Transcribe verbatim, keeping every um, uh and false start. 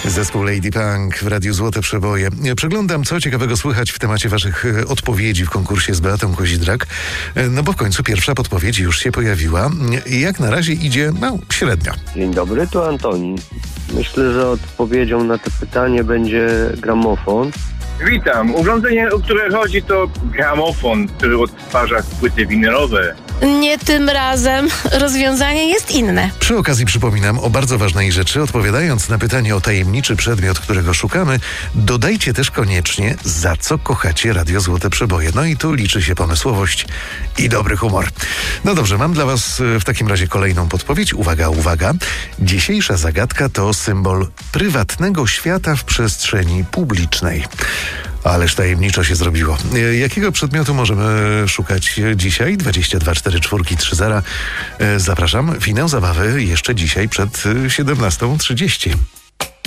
Zespół Lady Punk w Radiu Złote Przeboje. Przeglądam, co ciekawego słychać w temacie waszych odpowiedzi w konkursie z Beatą Kozidrak. No bo w końcu pierwsza podpowiedź już się pojawiła. Jak na razie idzie, no, średnio. Dzień dobry, to Antoni. Myślę, że odpowiedzią na to pytanie będzie gramofon. Witam. Urządzenie, o które chodzi, to gramofon, który odtwarza płyty winylowe. Nie tym razem. Rozwiązanie jest inne. Przy okazji przypominam o bardzo ważnej rzeczy. Odpowiadając na pytanie o tajemniczy przedmiot, którego szukamy, dodajcie też koniecznie, za co kochacie Radio Złote Przeboje. No i tu liczy się pomysłowość i dobry humor. No dobrze, mam dla was w takim razie kolejną podpowiedź. Uwaga, uwaga. Dzisiejsza zagadka to symbol prywatnego świata w przestrzeni publicznej. Ależ tajemniczo się zrobiło. Jakiego przedmiotu możemy szukać dzisiaj? dwadzieścia dwa czterdzieści cztery trzy zero. Zapraszam. Finał zabawy jeszcze dzisiaj przed siedemnastą trzydzieści.